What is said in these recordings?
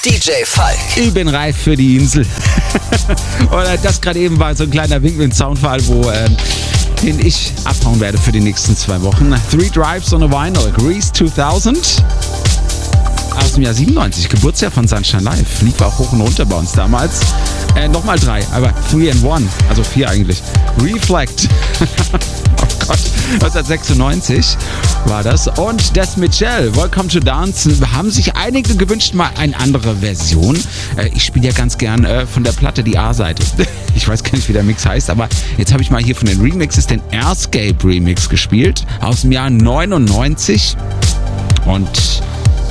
DJ Falk. Ich bin reif für die Insel. Oder das gerade eben war so ein kleiner Wink mit dem Soundfall, den ich abhauen werde für die nächsten 2 Wochen. 3 Drives on a Vinyl, Grease 2000. Aus dem Jahr 97, Geburtsjahr von Sunshine Live. Lief auch hoch und runter bei uns damals. Nochmal 3, aber 3 and 1, also 4 eigentlich. Reflect. Oh Gott, 1996 war das. Und Des Michel, Welcome to Dance. Haben sich einige gewünscht, mal eine andere Version. Ich spiele ja ganz gern von der Platte die A-Seite. Ich weiß gar nicht, wie der Mix heißt, aber jetzt habe ich mal hier von den Remixes den Airscape Remix gespielt. Aus dem Jahr 99. Und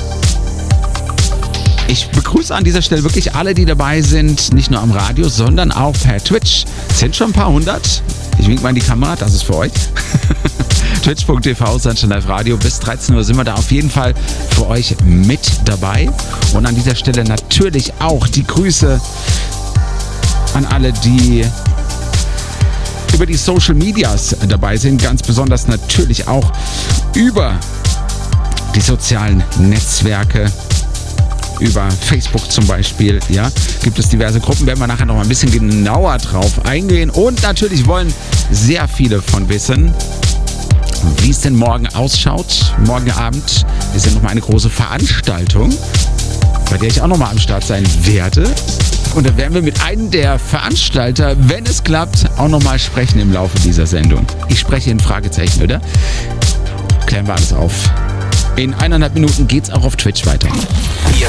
ich begrüße an dieser Stelle wirklich alle, die dabei sind, nicht nur am Radio, sondern auch per Twitch. Es sind schon ein paar hundert. Ich wink mal in die Kamera, das ist für euch. Twitch.tv, Sunshine Live Radio. Bis 13 Uhr sind wir da auf jeden Fall für euch mit dabei. Und an dieser Stelle natürlich auch die Grüße an alle, die über die Social Medias dabei sind. Ganz besonders natürlich auch über die sozialen Netzwerke. Über Facebook zum Beispiel, ja, gibt es diverse Gruppen, werden wir nachher noch mal ein bisschen genauer drauf eingehen. Und natürlich wollen sehr viele von wissen, wie es denn morgen ausschaut. Morgen Abend ist ja noch mal eine große Veranstaltung, bei der ich auch noch mal am Start sein werde. Und da werden wir mit einem der Veranstalter, wenn es klappt, auch noch mal sprechen im Laufe dieser Sendung. Ich spreche in Fragezeichen, oder? Klären wir alles auf. In 1,5 Minuten geht's auch auf Twitch weiter. Ihr